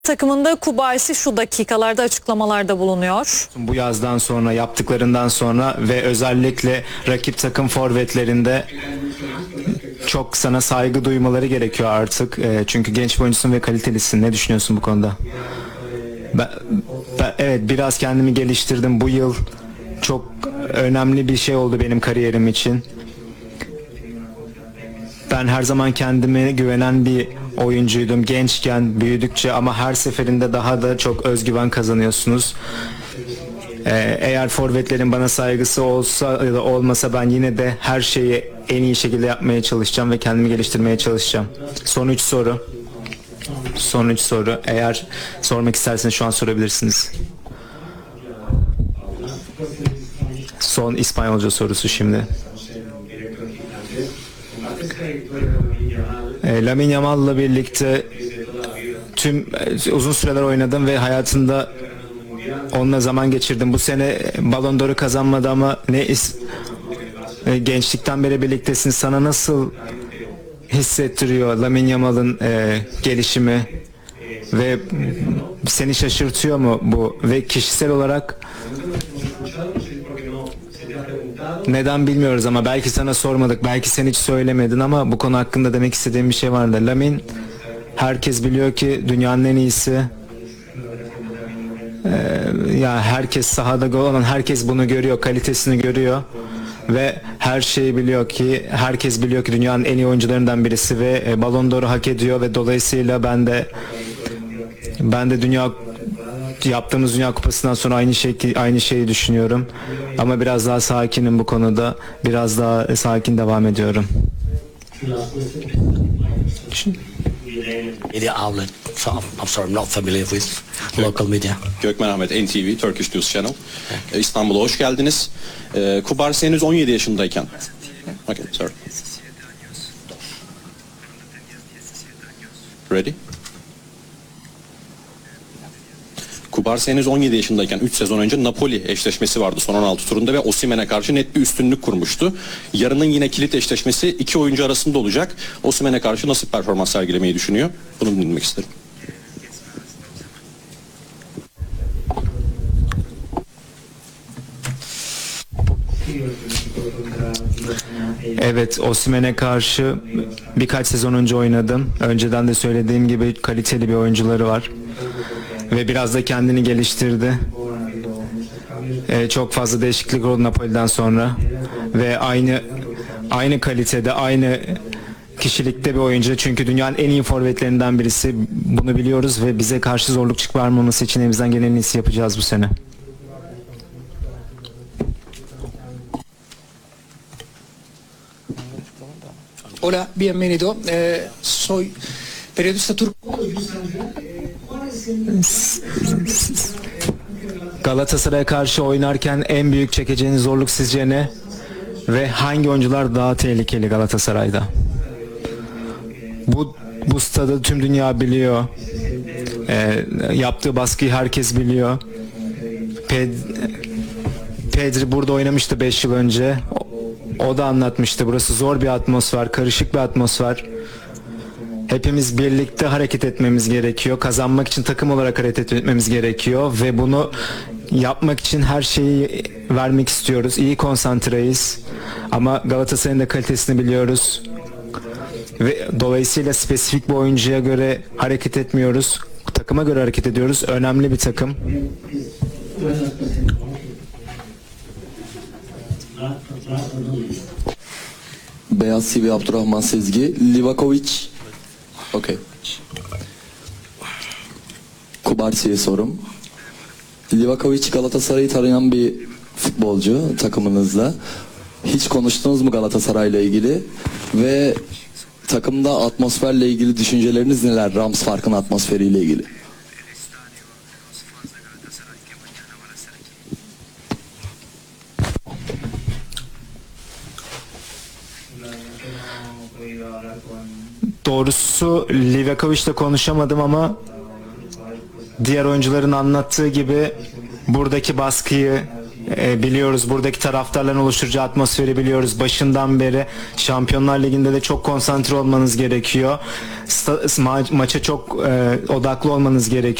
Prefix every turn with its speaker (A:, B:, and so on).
A: Takımında Kubaysi şu dakikalarda açıklamalarda bulunuyor.
B: Bu yazdan sonra, yaptıklarından sonra ve özellikle rakip takım forvetlerinde çok sana saygı duymaları gerekiyor artık. Çünkü genç bir oyuncusun ve kalitelisin. Ne düşünüyorsun bu konuda? Evet, biraz kendimi geliştirdim. Bu yıl çok önemli bir şey oldu benim kariyerim için. Ben her zaman kendime güvenen bir oyuncuydum. Gençken, büyüdükçe ama her seferinde daha da çok özgüven kazanıyorsunuz. Eğer forvetlerin bana saygısı olsa ya da olmasa ben yine de her şeyi en iyi şekilde yapmaya çalışacağım ve kendimi geliştirmeye çalışacağım. Son 3 soru. Son 3 soru. Eğer sormak isterseniz şu an sorabilirsiniz. Son İspanyolca sorusu şimdi. Lamine Yamal'la birlikte uzun süreler oynadım ve hayatında onunla zaman geçirdim. Bu sene Ballon d'Or'u kazanmadı ama gençlikten beri birliktesin. Sana nasıl hissettiriyor Lamine Yamal'ın gelişimi ve seni şaşırtıyor mu bu? Ve kişisel olarak neden bilmiyoruz ama belki sana sormadık, belki sen hiç söylemedin ama bu konu hakkında demek istediğim bir şey vardı. Lamine, herkes biliyor ki dünyanın en iyisi. Ya herkes sahada gol olan herkes bunu görüyor, kalitesini görüyor ve her şeyi biliyor ki herkes biliyor ki dünyanın en iyi oyuncularından birisi ve Ballon d'Or'u hak ediyor ve dolayısıyla ben de yaptığımız Dünya Kupası'ndan sonra aynı şeyi düşünüyorum. Ama biraz daha sakinim bu konuda. Biraz daha sakin devam ediyorum.
C: Media outlet, so I'm sorry, I'm not familiar with local media.
D: Gökmen Ahmet, NTV, Turkish News Channel. İstanbul'a hoş geldiniz. Kubarsi henüz 17 yaşındayken. Okay, sorry. Ready? Kubarsi henüz 17 yaşındayken 3 sezon önce Napoli eşleşmesi vardı son 16 turunda ve Osimhen'e karşı net bir üstünlük kurmuştu. Yarının yine kilit eşleşmesi iki oyuncu arasında olacak. Osimhen'e karşı nasıl performans sergilemeyi düşünüyor? Bunu dinlemek isterim.
B: Evet, Osimhen'e karşı birkaç sezon önce oynadım. Önceden de söylediğim gibi kaliteli bir oyuncuları var. Ve biraz da kendini geliştirdi. Çok fazla değişiklik oldu Napoli'den sonra. Ve aynı kalitede, aynı kişilikte bir oyuncu. Çünkü dünyanın en iyi forvetlerinden birisi. Bunu biliyoruz ve bize karşı zorluk çıkarmaması için elimizden gelen en iyisi yapacağız bu sene.
E: Hola, bienvenido. Soy periodista turco.
B: Galatasaray'a karşı oynarken en büyük çekeceğiniz zorluk sizce ne? Ve hangi oyuncular daha tehlikeli Galatasaray'da? Bu stadı tüm dünya biliyor. Yaptığı baskıyı herkes biliyor. Pedri burada oynamıştı 5 yıl önce. O da anlatmıştı. Burası zor bir atmosfer, karışık bir atmosfer. Hepimiz birlikte hareket etmemiz gerekiyor. Kazanmak için takım olarak hareket etmemiz gerekiyor ve bunu yapmak için her şeyi vermek istiyoruz. İyi konsantreyiz. Ama Galatasaray'ın da kalitesini biliyoruz. Ve dolayısıyla spesifik bir oyuncuya göre hareket etmiyoruz. Takıma göre hareket ediyoruz. Önemli bir takım.
F: Beyaz TV Abdurrahman Sezgi, Livakovic. Okay. Kubarsi'ye sorum. Livakovic Galatasaray'ı tanıyan bir futbolcu takımınızda. Hiç konuştunuz mu Galatasaray'la ilgili? Ve takımda atmosferle ilgili düşünceleriniz neler? Rams Park'ın atmosferiyle ilgili.
B: Doğrusu Livakovic'le konuşamadım ama diğer oyuncuların anlattığı gibi buradaki baskıyı Biliyoruz, buradaki taraftarların oluşturacağı atmosferi biliyoruz. Başından beri Şampiyonlar Ligi'nde de çok konsantre olmanız gerekiyor. Maça çok odaklı olmanız gerekiyor.